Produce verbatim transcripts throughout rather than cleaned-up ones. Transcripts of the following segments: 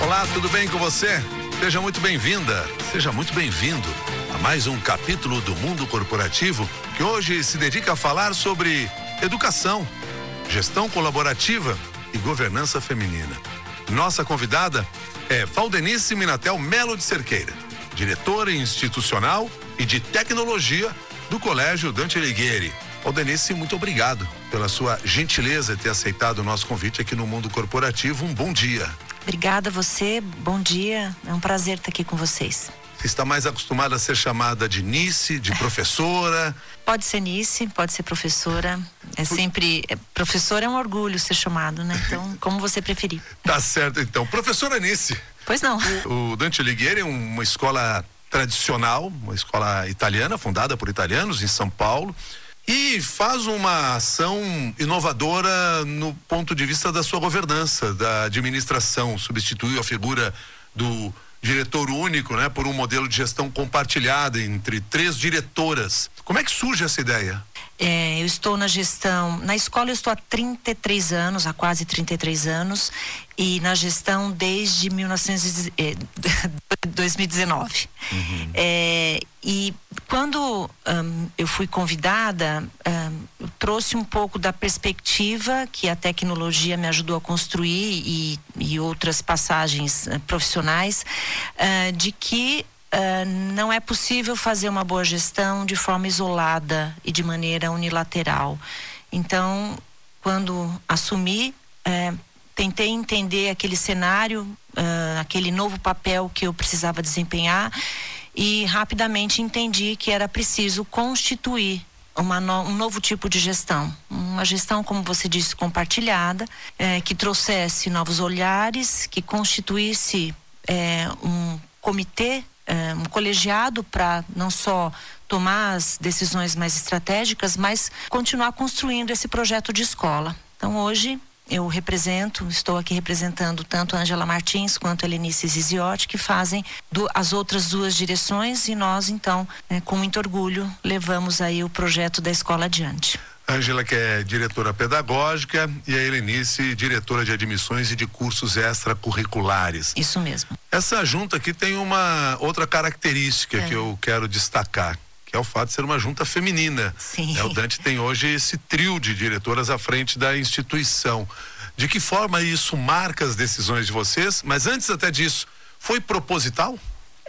Olá, tudo bem com você? Seja muito bem-vinda, seja muito bem-vindo a mais um capítulo do Mundo Corporativo, que hoje se dedica a falar sobre educação, gestão colaborativa e governança feminina. Nossa convidada é Valdenice Minatel Melo de Cerqueira, diretora institucional e de tecnologia do Colégio Dante Alighieri. Valdenice, muito obrigado pela sua gentileza de ter aceitado o nosso convite aqui no Mundo Corporativo. Um bom dia. Obrigada a você, bom dia, é um prazer estar aqui com vocês. Você está mais acostumada a ser chamada de Nice, de professora? Pode ser Nice, pode ser professora, é sempre, é, professora é um orgulho ser chamado, né? Então, como você preferir. Tá certo, então. Professora Nice. Pois não. O Dante Alighieri é uma escola tradicional, uma escola italiana, fundada por italianos em São Paulo, e faz uma ação inovadora no ponto de vista da sua governança, da administração. Substituiu a figura do diretor único, né, por um modelo de gestão compartilhada entre três diretoras. Como é que surge essa ideia? É, eu estou na gestão, na escola eu estou há trinta e três anos, há quase trinta e três anos, e na gestão desde mil novecentos e dois mil e dezenove. Uhum. É, e quando um, eu fui convidada, um, eu trouxe um pouco da perspectiva que a tecnologia me ajudou a construir e, e outras passagens uh, profissionais, uh, de que Uh, não é possível fazer uma boa gestão de forma isolada e de maneira unilateral. Então, quando assumi, uh, tentei entender aquele cenário, uh, aquele novo papel que eu precisava desempenhar, e rapidamente entendi que era preciso constituir Uma no, um novo tipo de gestão, uma gestão, como você disse, compartilhada, eh, que trouxesse novos olhares, que constituísse eh, um comitê, um colegiado para não só tomar as decisões mais estratégicas, mas continuar construindo esse projeto de escola. Então hoje eu represento, estou aqui representando tanto a Ângela Martins quanto a Helenice Ziziotti, que fazem do, as outras duas direções, e nós então, né, com muito orgulho, levamos aí o projeto da escola adiante. Ângela, que é diretora pedagógica, e a Helenice, diretora de admissões e de cursos extracurriculares. Isso mesmo. Essa junta aqui tem uma outra característica é. que eu quero destacar, que é o fato de ser uma junta feminina. Sim. É, o Dante tem hoje esse trio de diretoras à frente da instituição. De que forma isso marca as decisões de vocês? Mas antes até disso, foi proposital?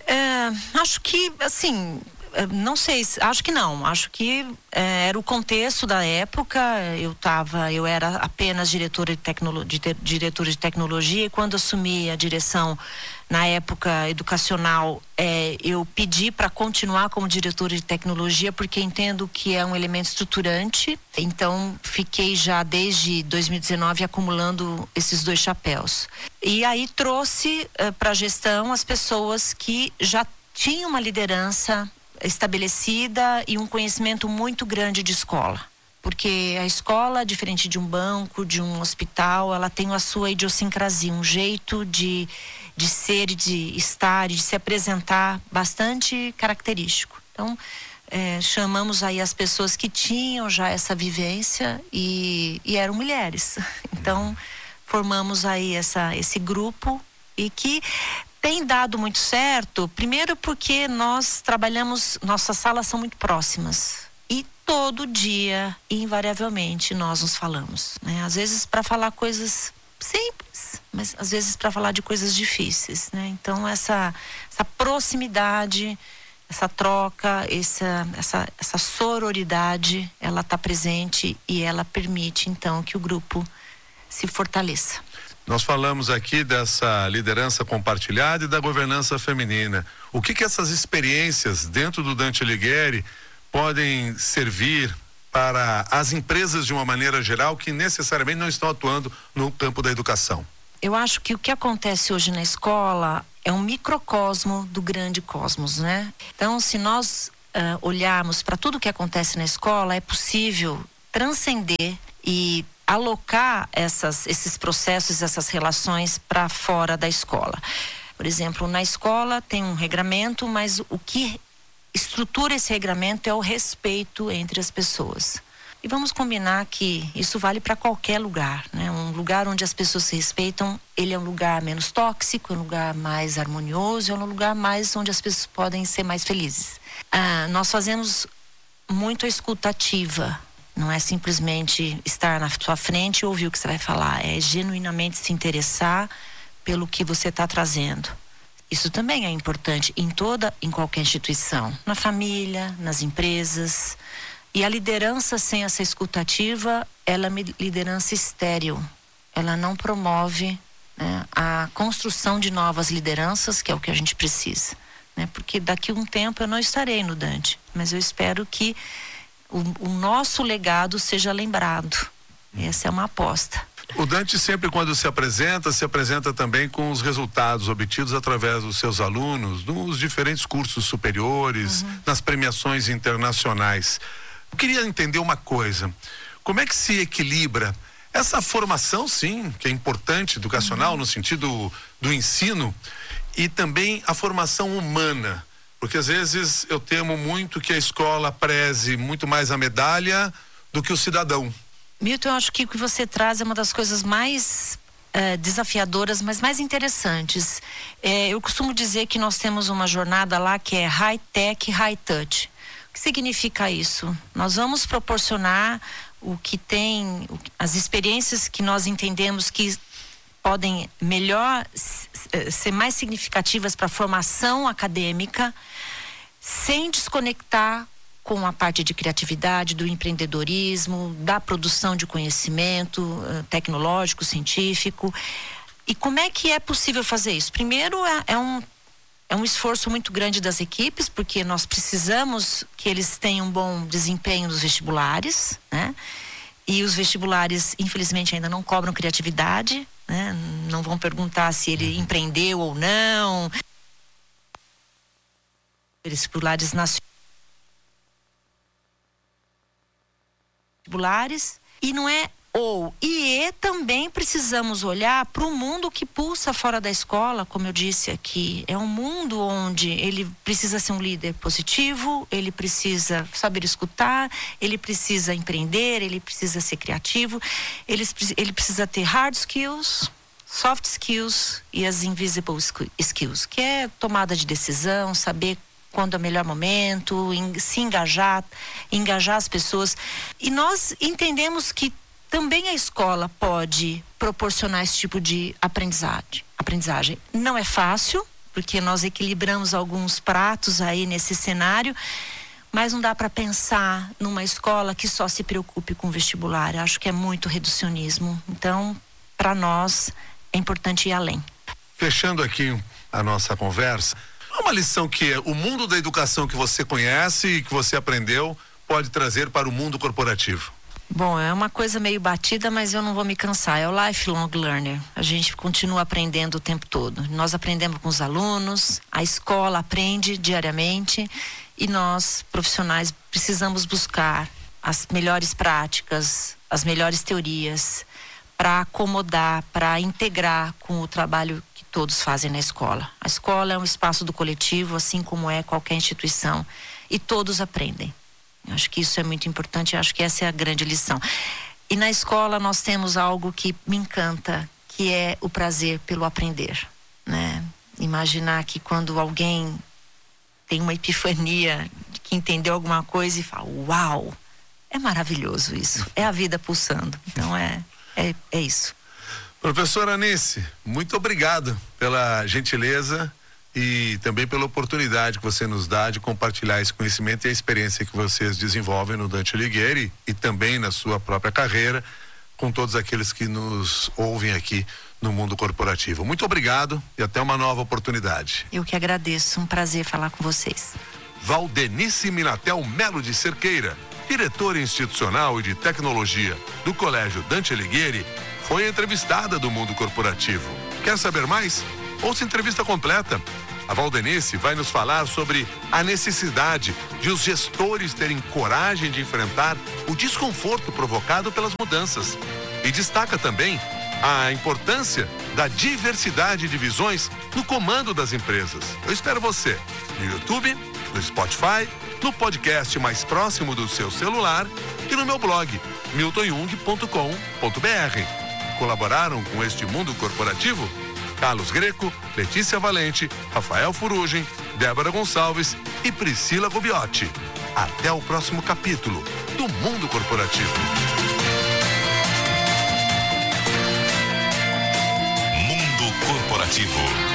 É, acho que, assim... Não sei, acho que não, acho que é, era o contexto da época. Eu tava, eu era apenas diretora de, tecnolo, de, te, diretora de tecnologia, e quando assumi a direção na época educacional, é, eu pedi para continuar como diretora de tecnologia, porque entendo que é um elemento estruturante. Então fiquei já desde dois mil e dezenove acumulando esses dois chapéus, e aí trouxe é, para a gestão as pessoas que já tinham uma liderança estabelecida e um conhecimento muito grande de escola, porque a escola, diferente de um banco, de um hospital, ela tem a sua idiosincrasia, um jeito de, de ser, de estar e de se apresentar bastante característico. Então, é, chamamos aí as pessoas que tinham já essa vivência e, e eram mulheres. Então, formamos aí essa, esse grupo, e que tem dado muito certo, primeiro porque nós trabalhamos, nossas salas são muito próximas, e todo dia, invariavelmente, nós nos falamos, né? Às vezes para falar coisas simples, mas às vezes para falar de coisas difíceis, né? Então essa, essa proximidade, essa troca, essa, essa, essa sororidade, ela está presente, e ela permite então que o grupo se fortaleça. Nós falamos aqui dessa liderança compartilhada e da governança feminina. O que que essas experiências dentro do Dante Alighieri podem servir para as empresas de uma maneira geral que necessariamente não estão atuando no campo da educação? Eu acho que o que acontece hoje na escola é um microcosmo do grande cosmos, né? Então, se nós uh, olharmos para tudo o que acontece na escola, é possível transcender e alocar essas, esses processos, essas relações para fora da escola. Por exemplo, na escola tem um regramento, mas o que estrutura esse regramento é o respeito entre as pessoas. E vamos combinar que isso vale para qualquer lugar, né? Um lugar onde as pessoas se respeitam, ele é um lugar menos tóxico, é um lugar mais harmonioso, é um lugar mais onde as pessoas podem ser mais felizes. Ah, nós fazemos muito a escuta ativa. Não é simplesmente estar na sua frente e ouvir o que você vai falar. É genuinamente se interessar pelo que você está trazendo. Isso também é importante em toda, em qualquer instituição. Na família, nas empresas. E a liderança sem essa escuta ativa, ela é uma liderança estéril. Ela não promove, né, a construção de novas lideranças, que é o que a gente precisa. Né? Porque daqui a um tempo eu não estarei no Dante. Mas eu espero que O, o nosso legado seja lembrado. Essa é uma aposta. O Dante sempre, quando se apresenta, se apresenta também com os resultados obtidos através dos seus alunos, nos diferentes cursos superiores, uhum. nas premiações internacionais. Eu queria entender uma coisa, como é que se equilibra essa formação, sim, que é importante, educacional, uhum. no sentido do ensino, e também a formação humana? Porque às vezes eu temo muito que a escola preze muito mais a medalha do que o cidadão. Milton, eu acho que o que você traz é uma das coisas mais eh, desafiadoras, mas mais interessantes. Eh, eu costumo dizer que nós temos uma jornada lá que é high-tech, high-touch. O que significa isso? Nós vamos proporcionar o que tem, as experiências que nós entendemos que podem melhor ser mais significativas para a formação acadêmica, sem desconectar com a parte de criatividade, do empreendedorismo, da produção de conhecimento uh, tecnológico, científico. E como é que é possível fazer isso? Primeiro, é, é, um, é um esforço muito grande das equipes, porque nós precisamos que eles tenham um bom desempenho nos vestibulares, né? E os vestibulares, infelizmente, ainda não cobram criatividade, né? Não vão perguntar se ele empreendeu ou não. Vestibulares nacionais. E não é ou. E também precisamos olhar para o mundo que pulsa fora da escola, como eu disse aqui. É um mundo onde ele precisa ser um líder positivo, ele precisa saber escutar, ele precisa empreender, ele precisa ser criativo, ele, ele precisa ter hard skills, soft skills e as invisible skills, que é tomada de decisão, saber quando é o melhor momento, se engajar, engajar as pessoas. E nós entendemos que também a escola pode proporcionar esse tipo de aprendizagem. aprendizagem. Não é fácil, porque nós equilibramos alguns pratos aí nesse cenário, mas não dá para pensar numa escola que só se preocupe com o vestibular. Eu acho que é muito reducionismo. Então, para nós, é importante ir além. Fechando aqui a nossa conversa, uma lição que o mundo da educação que você conhece e que você aprendeu pode trazer para o mundo corporativo. Bom, é uma coisa meio batida, mas eu não vou me cansar. É o lifelong learner. A gente continua aprendendo o tempo todo. Nós aprendemos com os alunos, a escola aprende diariamente e nós, profissionais, precisamos buscar as melhores práticas, as melhores teorias para acomodar, para integrar com o trabalho que todos fazem na escola. A escola é um espaço do coletivo, assim como é qualquer instituição, e todos aprendem. Acho que isso é muito importante, acho que essa é a grande lição. E na escola nós temos algo que me encanta, que é o prazer pelo aprender, né? Imaginar que quando alguém tem uma epifania, que entendeu alguma coisa e fala, uau, é maravilhoso isso, é a vida pulsando. Então é, é, é isso. Professora Anice, muito obrigado pela gentileza e também pela oportunidade que você nos dá de compartilhar esse conhecimento e a experiência que vocês desenvolvem no Dante Alighieri e também na sua própria carreira com todos aqueles que nos ouvem aqui no mundo corporativo. Muito obrigado e até uma nova oportunidade. Eu que agradeço, um prazer falar com vocês. Valdenice Minatel Melo de Cerqueira, diretora institucional e de tecnologia do Colégio Dante Alighieri, foi entrevistada do mundo corporativo. Quer saber mais? Ouça a entrevista completa. A Valdenice vai nos falar sobre a necessidade de os gestores terem coragem de enfrentar o desconforto provocado pelas mudanças. E destaca também a importância da diversidade de visões no comando das empresas. Eu espero você no YouTube, no Spotify no podcast mais próximo do seu celular e no meu blog, milton jung ponto com ponto b r. Colaboraram com este Mundo Corporativo Carlos Greco, Letícia Valente, Rafael Furugem, Débora Gonçalves e Priscila Gubiotti. Até o próximo capítulo do Mundo Corporativo. Mundo Corporativo.